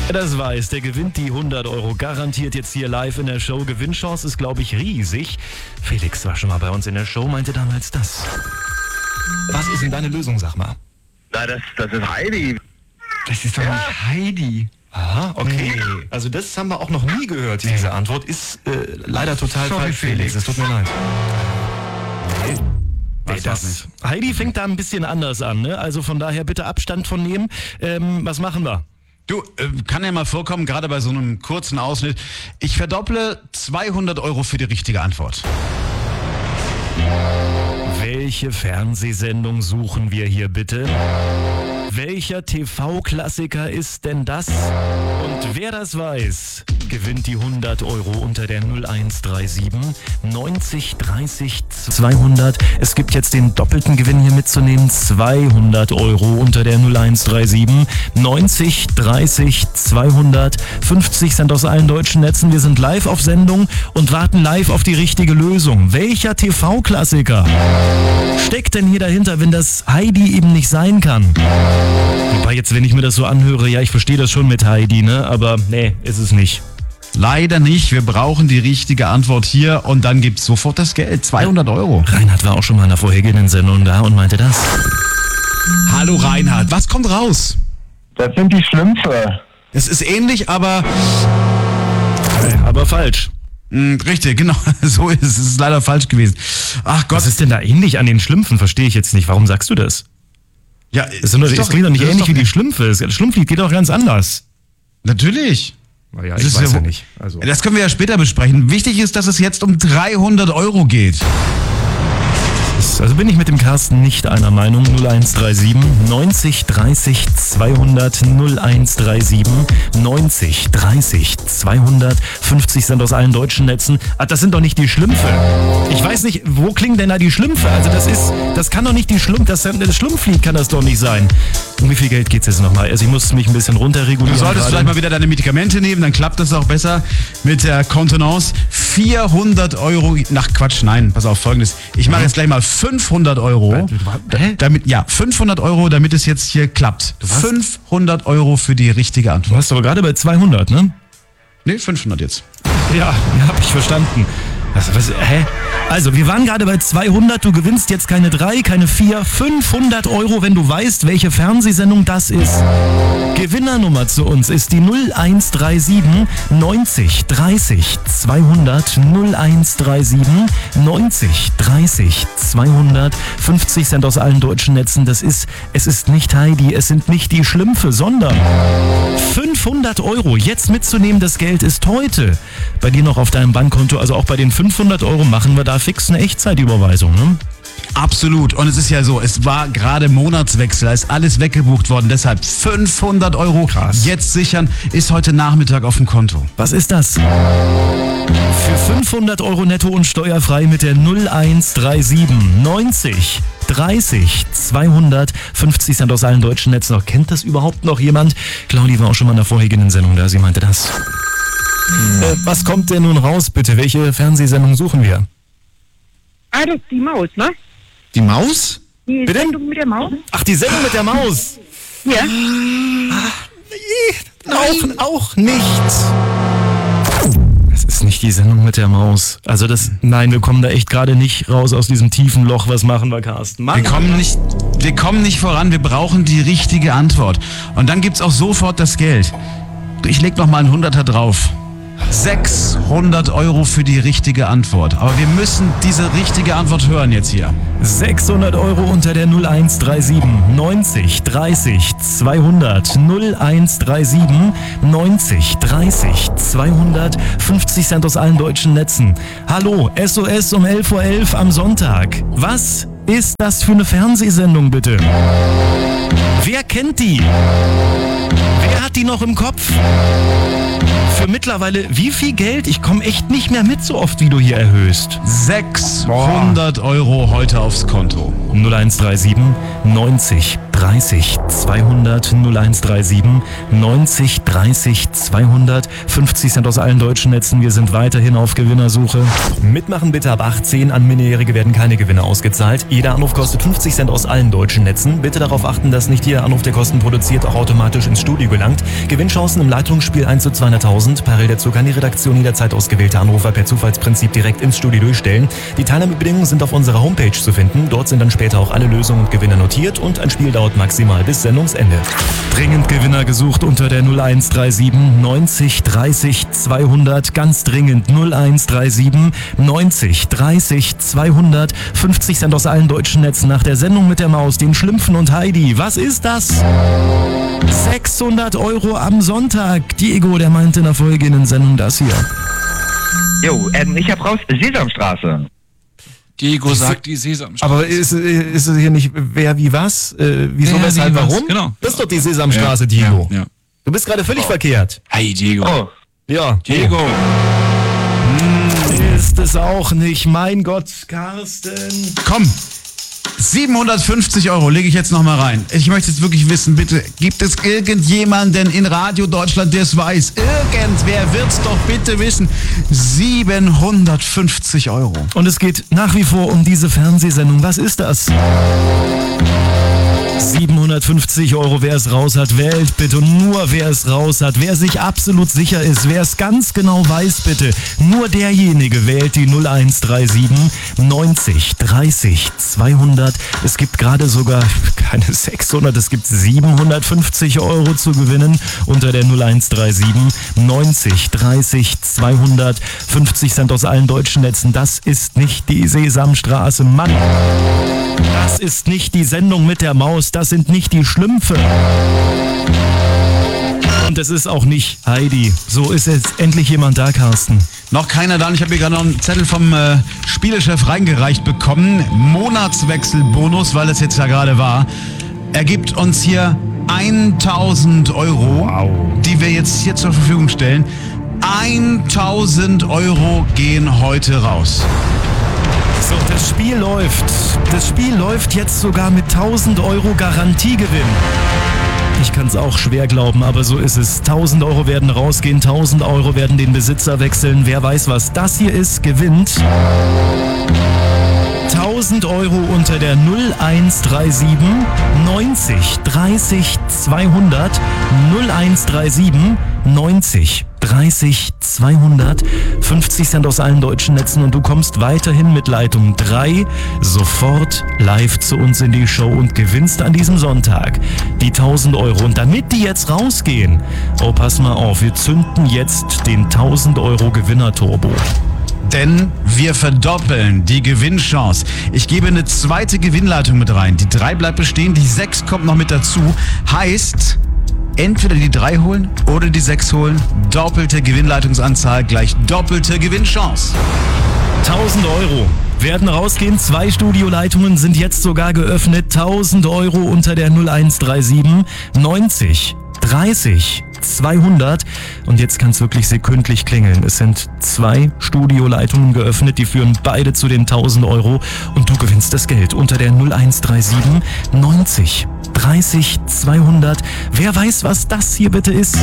Wer das weiß, der gewinnt die 100 Euro garantiert jetzt hier live in der Show. Gewinnchance ist, glaube ich, riesig. Felix war schon mal bei uns in der Show, meinte damals das. Was ist denn deine Lösung, sag mal? Na, das ist Heidi. Das ist doch nicht Heidi. Aha, okay. Also das haben wir auch noch nie gehört. Diese Antwort ist leider total falsch, Felix. Es tut mir leid. Heidi fängt da ein bisschen anders an, ne? Also von daher bitte Abstand von nehmen. Was machen wir? Du, kann ja mal vorkommen, gerade bei so einem kurzen Ausschnitt. Ich verdopple 200 Euro für die richtige Antwort. Welche Fernsehsendung suchen wir hier bitte? Welcher TV-Klassiker ist denn das? Und wer das weiß, gewinnt die 100 Euro unter der 0137 90 30 200. Es gibt jetzt den doppelten Gewinn hier mitzunehmen. 200 Euro unter der 0137 90 30 200. 50 sind aus allen deutschen Netzen. Wir sind live auf Sendung und warten live auf die richtige Lösung. Welcher TV-Klassiker steckt denn hier dahinter, wenn das Heidi eben nicht sein kann? Wobei jetzt, wenn ich mir das so anhöre, ja, ich verstehe das schon mit Heidi, ne? Aber nee, ist es nicht. Leider nicht. Wir brauchen die richtige Antwort hier und dann gibt's sofort das Geld. 200 Euro. Reinhard war auch schon mal in der vorhergehenden Sendung da und meinte das. Hallo Reinhard, was kommt raus? Das sind die Schlümpfe. Es ist ähnlich, aber... Aber falsch. Richtig, genau. So ist es. Es ist leider falsch gewesen. Ach Gott. Was ist denn da ähnlich an den Schlümpfen? Verstehe ich jetzt nicht. Warum sagst du das? Ja, Es klingt doch nicht ähnlich wie die Schlümpfe. Das Schlumpflied geht doch ganz anders. Natürlich. Naja, Das ist ja nicht. Also. Das können wir ja später besprechen. Wichtig ist, dass es jetzt um 300 Euro geht. Also bin ich mit dem Carsten nicht einer Meinung. 0137 90 30 200 0137 90 30 200. 50 sind aus allen deutschen Netzen. Ach, das sind doch nicht die Schlümpfe. Ich weiß nicht, wo klingen denn da die Schlümpfe? Also das kann doch nicht das Schlumpflied kann das doch nicht sein. Um wie viel Geld geht's jetzt nochmal? Also ich muss mich ein bisschen runterregulieren. Du solltest vielleicht mal wieder deine Medikamente nehmen, dann klappt das auch besser mit der Kontenance. 400 Euro, Quatsch, nein, pass auf, Folgendes. Ich mache jetzt gleich mal 500 Euro, damit 500 Euro, damit es jetzt hier klappt. 500 Euro für die richtige Antwort. Du hast aber gerade bei 200, ne? Nee, 500 jetzt. Ja, hab ich verstanden. Also, wir waren gerade bei 200, du gewinnst jetzt keine 3, keine 4, 500 Euro, wenn du weißt, welche Fernsehsendung das ist. Gewinnernummer zu uns ist die 0137 90 30 200 0137 90 30 200. 50 Cent aus allen deutschen Netzen. Es ist nicht Heidi, es sind nicht die Schlümpfe, sondern 500 Euro jetzt mitzunehmen. Das Geld ist heute bei dir noch auf deinem Bankkonto, also auch bei den 500 Euro machen wir da fix eine Echtzeitüberweisung, ne? Absolut. Und es ist ja so, es war gerade Monatswechsel, da ist alles weggebucht worden. Deshalb 500 Euro jetzt sichern, ist heute Nachmittag auf dem Konto. Was ist das? Für 500 Euro netto und steuerfrei mit der 0137 90 30 200. 50 Cent aus allen deutschen Netzen. Kennt das überhaupt noch jemand? Claudi war auch schon mal in der vorhergehenden Sendung da, sie meinte das. Was kommt denn nun raus, bitte? Welche Fernsehsendung suchen wir? Das ist die Maus, ne? Die Maus? Die Bitte? Sendung mit der Maus? Ach, die Sendung mit der Maus. Ja. Auch nicht. Es ist nicht die Sendung mit der Maus. Also nein, wir kommen da echt gerade nicht raus aus diesem tiefen Loch. Was machen wir, Carsten? Wir kommen nicht voran, wir brauchen die richtige Antwort. Und dann gibt's auch sofort das Geld. Ich leg noch mal einen 100er drauf. 600 Euro für die richtige Antwort. Aber wir müssen diese richtige Antwort hören jetzt hier. 600 Euro unter der 0137 90 30 200 0137 90 30 200. 50 Cent aus allen deutschen Netzen. Hallo, SOS um 11:11 Uhr am Sonntag. Was ist das für eine Fernsehsendung, bitte? Wer kennt die? Wer hat die noch im Kopf? Für mittlerweile wie viel Geld? Ich komme echt nicht mehr mit, so oft wie du hier erhöhst. 600 Euro heute aufs Konto. 0137 90 30 200 0137 90 30 200. 50 Cent aus allen deutschen Netzen. Wir sind weiterhin auf Gewinnersuche. Mitmachen bitte ab 18. An Minderjährige werden keine Gewinne ausgezahlt. Jeder Anruf kostet 50 Cent aus allen deutschen Netzen. Bitte darauf achten, dass nicht jeder Anruf, der Kosten produziert, auch automatisch ins Studio gelangt. Gewinnchancen im Leitungsspiel 1 zu 200.000. Parallel dazu kann die Redaktion jederzeit ausgewählte Anrufer per Zufallsprinzip direkt ins Studio durchstellen. Die Teilnahmebedingungen sind auf unserer Homepage zu finden. Dort sind dann später auch alle Lösungen und Gewinne notiert und ein Spiel dauert maximal bis Sendungsende. Dringend Gewinner gesucht unter der 0137 90 30 200. Ganz dringend 0137 90 30 200. 50 Cent aus allen deutschen Netzen nach der Sendung mit der Maus, den Schlümpfen und Heidi. Was ist das? 600 € am Sonntag. Diego, der meinte in der vorhergehenden Sendung das hier. Jo, ich hab raus Sesamstraße. Diego sagt die Sesamstraße. Aber ist es hier nicht wer wie was? Wieso, Wer, weshalb, wie, was? warum? Genau. Das ist doch die Sesamstraße, Diego. Ja. Du bist gerade völlig verkehrt. Hey, Diego. Oh, Ja. Diego. Ist es auch nicht. Mein Gott, Carsten. Komm, 750 € lege ich jetzt noch mal rein. Ich möchte jetzt wirklich wissen, bitte, gibt es irgendjemanden in Radio Deutschland, der es weiß? Irgendwer wird's doch bitte wissen. 750 €. Und es geht nach wie vor um diese Fernsehsendung. Was ist das? 750 €, wer es raus hat, wählt bitte. Nur wer es raus hat, wer sich absolut sicher ist, wer es ganz genau weiß, bitte. Nur derjenige wählt die 0137 90 30 200. Es gibt gerade sogar keine 600, es gibt 750 € zu gewinnen unter der 0137 90 30 200. 50 Cent aus allen deutschen Netzen. Das ist nicht die Sesamstraße, Mann. Das ist nicht die Sendung mit der Maus, das sind nicht die Schlümpfe. Und es ist auch nicht Heidi. So ist jetzt endlich jemand da, Carsten. Noch keiner da und ich habe hier gerade noch einen Zettel vom Spielechef reingereicht bekommen. Monatswechselbonus, weil es jetzt ja gerade war. Er gibt uns hier 1.000 €, die wir jetzt hier zur Verfügung stellen. 1.000 € gehen heute raus. So, das Spiel läuft. Das Spiel läuft jetzt sogar mit 1.000 € Garantiegewinn. Ich kann es auch schwer glauben, aber so ist es. 1.000 € werden rausgehen, 1.000 € werden den Besitzer wechseln. Wer weiß, was das hier ist, gewinnt 1.000 € unter der 0137 90 30 200. 0137 90 30 200. 50 Cent aus allen deutschen Netzen und du kommst weiterhin mit Leitung 3 sofort live zu uns in die Show und gewinnst an diesem Sonntag die 1.000 €. Und damit die jetzt rausgehen, oh pass mal auf, wir zünden jetzt den 1.000 € Gewinner-Turbo. Denn wir verdoppeln die Gewinnchance. Ich gebe eine zweite Gewinnleitung mit rein. Die 3 bleibt bestehen, die 6 kommt noch mit dazu. Heißt, entweder die 3 holen oder die 6 holen. Doppelte Gewinnleitungsanzahl gleich doppelte Gewinnchance. 1.000 € werden rausgehen. 2 Studioleitungen sind jetzt sogar geöffnet. 1.000 € unter der 0137 90 30 200. Und jetzt kann es wirklich sekündlich klingeln. Es sind 2 Studioleitungen geöffnet, die führen beide zu den 1.000 € und du gewinnst das Geld unter der 0137 90 30 200. Wer weiß, was das hier bitte ist?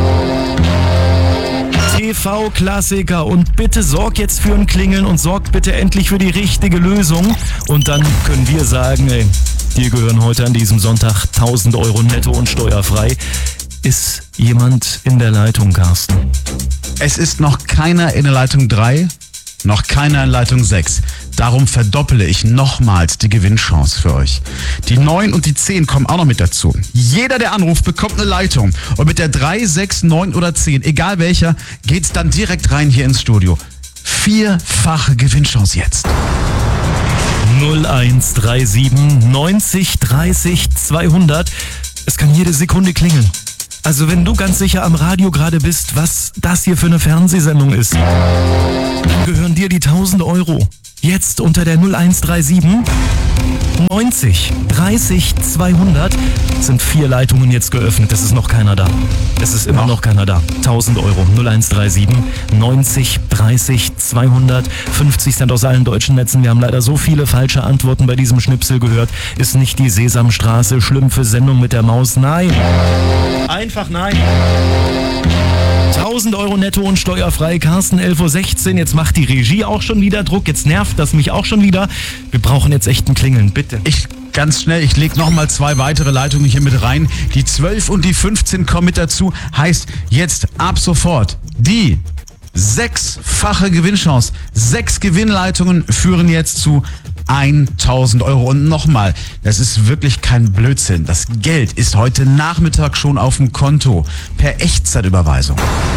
TV-Klassiker und bitte sorg jetzt für ein Klingeln und sorgt bitte endlich für die richtige Lösung und dann können wir sagen, ey, dir gehören heute an diesem Sonntag 1.000 € netto und steuerfrei. Ist jemand in der Leitung, Carsten? Es ist noch keiner in der Leitung 3, noch keiner in Leitung 6. Darum verdoppele ich nochmals die Gewinnchance für euch. Die 9 und die 10 kommen auch noch mit dazu. Jeder, der anruft, bekommt eine Leitung. Und mit der 3, 6, 9 oder 10, egal welcher, geht's dann direkt rein hier ins Studio. 4-fache Gewinnchance jetzt. 0137 90 30 200. Es kann jede Sekunde klingeln. Also wenn du ganz sicher am Radio gerade bist, was das hier für eine Fernsehsendung ist, dann gehören dir die 1.000 €. Jetzt unter der 0137 90 30 200 sind 4 Leitungen jetzt geöffnet. Es ist noch keiner da. Es ist immer noch keiner da. 1000 Euro. 0137 90 30 200. 50 Cent aus allen deutschen Netzen. Wir haben leider so viele falsche Antworten bei diesem Schnipsel gehört. Ist nicht die Sesamstraße. Schlümpfe Sendung mit der Maus. Nein. Einfach nein. 1000 Euro netto und steuerfrei. Carsten, 11.16 Uhr. Jetzt macht die Regie auch schon wieder Druck. Jetzt nervt das mich auch schon wieder. Wir brauchen jetzt echt ein Klingeln, bitte. Ganz schnell, ich lege nochmal 2 weitere Leitungen hier mit rein. Die 12 und die 15 kommen mit dazu. Heißt jetzt ab sofort die 6-fache Gewinnchance. 6 Gewinnleitungen führen jetzt zu 1000 Euro. Und nochmal, das ist wirklich kein Blödsinn. Das Geld ist heute Nachmittag schon auf dem Konto per Echtzeitüberweisung.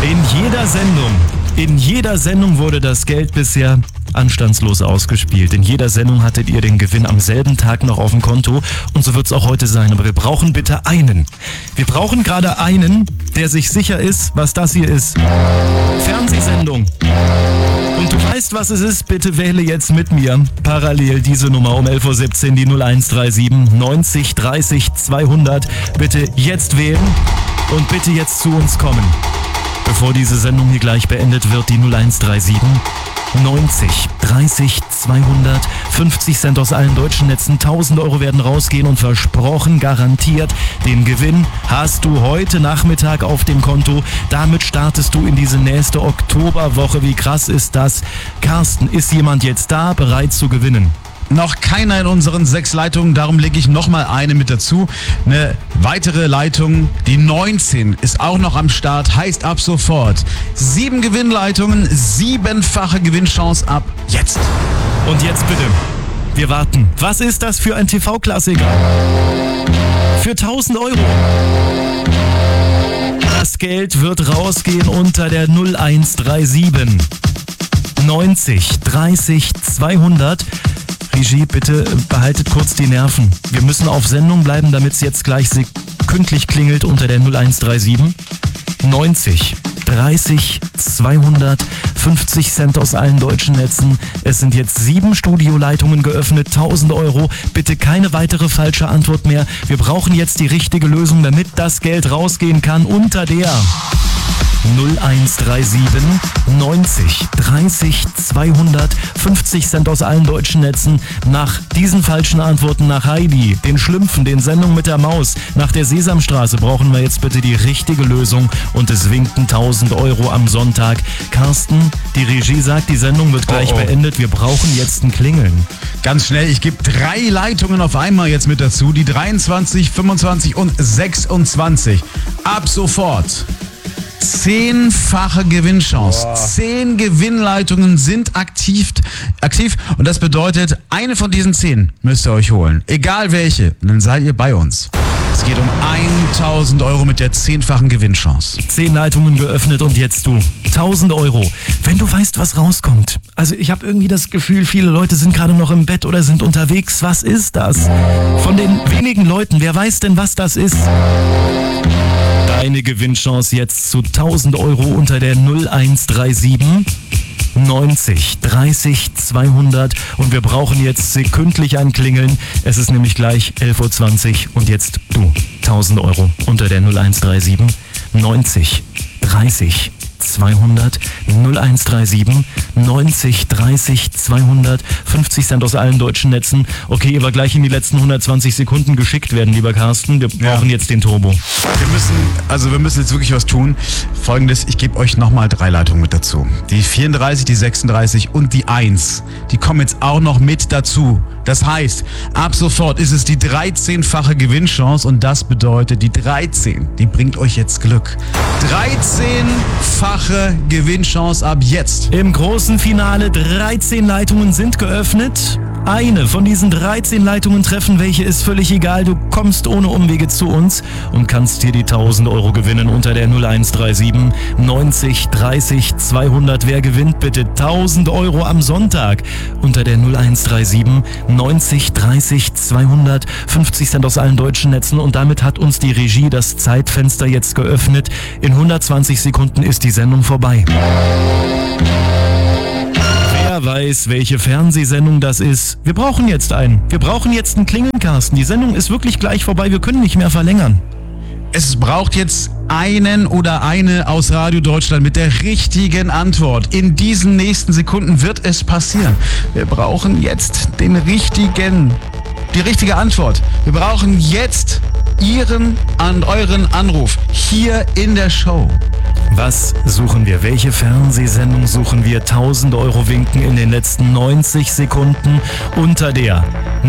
In jeder Sendung wurde das Geld bisher anstandslos ausgespielt. In jeder Sendung hattet ihr den Gewinn am selben Tag noch auf dem Konto und so wird es auch heute sein. Aber wir brauchen bitte einen. Wir brauchen gerade einen, der sich sicher ist, was das hier ist. Fernsehsendung. Und du weißt, was es ist, bitte wähle jetzt mit mir parallel diese Nummer um 11.17 Uhr, die 0137 90 30 200. Bitte jetzt wählen und bitte jetzt zu uns kommen. Bevor diese Sendung hier gleich beendet wird, die 0137 90 30 200. 50 Cent aus allen deutschen Netzen. 1000 Euro werden rausgehen und versprochen, garantiert, den Gewinn hast du heute Nachmittag auf dem Konto. Damit startest du in diese nächste Oktoberwoche. Wie krass ist das? Carsten, ist jemand jetzt da, bereit zu gewinnen? Noch keiner in unseren 6 Leitungen, darum lege ich nochmal eine mit dazu. Eine weitere Leitung, die 19, ist auch noch am Start, heißt ab sofort 7 Gewinnleitungen, 7-fache Gewinnchance ab jetzt. Und jetzt bitte, wir warten. Was ist das für ein TV-Klassiker? Für 1000 Euro. Das Geld wird rausgehen unter der 0137 90 30 200. Regie, bitte behaltet kurz die Nerven. Wir müssen auf Sendung bleiben, damit es jetzt gleich sekündlich klingelt unter der 0137 90 30 200. 50 Cent aus allen deutschen Netzen. Es sind jetzt 7 Studioleitungen geöffnet, 1000 Euro. Bitte keine weitere falsche Antwort mehr. Wir brauchen jetzt die richtige Lösung, damit das Geld rausgehen kann unter der 0137 90 30 200. 50 Cent aus allen deutschen Netzen. Nach diesen falschen Antworten, nach Heidi, den Schlümpfen, den Sendungen mit der Maus, nach der Sesamstraße brauchen wir jetzt bitte die richtige Lösung und es winken 1000 Euro am Sonntag. Carsten, die Regie sagt, die Sendung wird gleich beendet. Wir brauchen jetzt ein Klingeln. Ganz schnell, ich gebe 3 Leitungen auf einmal jetzt mit dazu. Die 23, 25 und 26. Ab sofort 10-fache Gewinnchance. 10 Gewinnleitungen sind aktiv und das bedeutet, eine von diesen 10 müsst ihr euch holen. Egal welche, dann seid ihr bei uns. Es geht um 1000 Euro mit der 10-fachen Gewinnchance. 10 Leitungen geöffnet und jetzt du. 1000 Euro. Wenn du weißt, was rauskommt. Also ich habe irgendwie das Gefühl, viele Leute sind gerade noch im Bett oder sind unterwegs. Was ist das? Von den wenigen Leuten, wer weiß denn, was das ist? Deine Gewinnchance jetzt zu 1000 Euro unter der 0137 90 30 200 und wir brauchen jetzt sekündlich ein Klingeln. Es ist nämlich gleich 11.20 Uhr und jetzt du. 1000 Euro unter der 0137 90 30 200 0137 90 30 200. 50 Cent aus allen deutschen Netzen. Okay, aber gleich in die letzten 120 Sekunden geschickt werden, lieber Carsten. Wir brauchen jetzt den Turbo. Wir müssen jetzt wirklich was tun. Folgendes, ich gebe euch nochmal 3 Leitungen mit dazu. Die 34, die 36 und die 1. Die kommen jetzt auch noch mit dazu. Das heißt, ab sofort ist es die 13-fache Gewinnchance und das bedeutet, die 13, die bringt euch jetzt Glück. 13-fache Gewinnchance ab jetzt. Im großen Finale 13 Leitungen sind geöffnet. Eine von diesen 13 Leitungen treffen, welche ist völlig egal. Du kommst ohne Umwege zu uns und kannst hier die 1000 Euro gewinnen unter der 0137 90 30 200. Wer gewinnt bitte 1000 Euro am Sonntag unter der 0137 90 30 200. 50 Cent aus allen deutschen Netzen und damit hat uns die Regie das Zeitfenster jetzt geöffnet. In 120 Sekunden ist die Sendung vorbei. Wer weiß, welche Fernsehsendung das ist? Wir brauchen jetzt einen. Wir brauchen jetzt einen Klingeln, Carsten. Die Sendung ist wirklich gleich vorbei. Wir können nicht mehr verlängern. Es braucht jetzt einen oder eine aus Radio Deutschland mit der richtigen Antwort. In diesen nächsten Sekunden wird es passieren. Wir brauchen jetzt die richtige Antwort. Wir brauchen jetzt euren Anruf hier in der Show. Was suchen wir? Welche Fernsehsendung suchen wir? 1000 Euro winken in den letzten 90 Sekunden unter der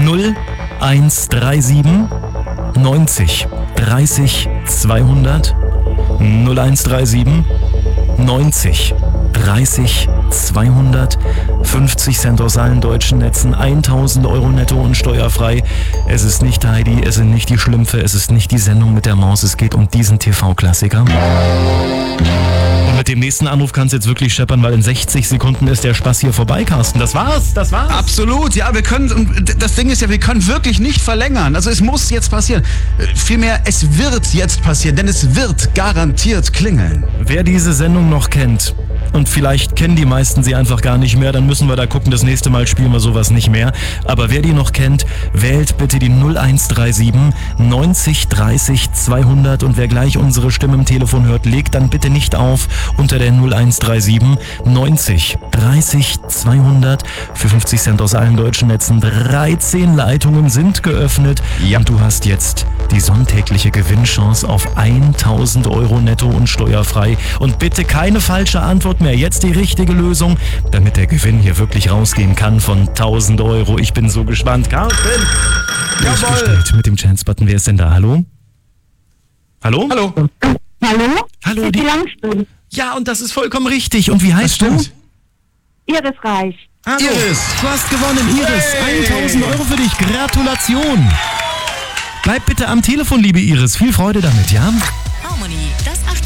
0137 90 30 200 0137 90 30 200 50 Cent aus allen deutschen Netzen, 1000 Euro netto und steuerfrei. Es ist nicht Heidi, es sind nicht die Schlümpfe, es ist nicht die Sendung mit der Maus, es geht um diesen TV-Klassiker. Und mit dem nächsten Anruf kannst du jetzt wirklich scheppern, weil in 60 Sekunden ist der Spaß hier vorbei, Carsten. Das war's. Absolut, ja, das Ding ist ja, wir können wirklich nicht verlängern. Also es muss jetzt passieren. Vielmehr, es wird jetzt passieren, denn es wird garantiert klingeln. Wer diese Sendung noch kennt, und vielleicht kennen die meisten sie einfach gar nicht mehr, dann müssen wir da gucken, das nächste Mal spielen wir sowas nicht mehr. Aber wer die noch kennt, wählt bitte die 0137 90 30 200 und wer gleich unsere Stimme im Telefon hört, legt dann bitte nicht auf unter der 0137 90 30 200 für 50 Cent aus allen deutschen Netzen. 13 Leitungen sind geöffnet und du hast jetzt die sonntägliche Gewinnchance auf 1000 Euro netto und steuerfrei. Und bitte keine falsche Antwort mehr. Jetzt die richtige Lösung, damit der Gewinn hier wirklich rausgehen kann von 1000 Euro. Ich bin so gespannt. Carsten! Durchgestellt mit dem Chance-Button. Wer ist denn da? Hallo? Hallo? Hallo? Hallo, Die Langstuhl. Ja, und das ist vollkommen richtig. Und wie heißt du? Iris Reich. Hallo. Iris. Du hast gewonnen, Iris. 1000 Euro für dich. Gratulation. Bleib bitte am Telefon, liebe Iris. Viel Freude damit, ja? Harmony, das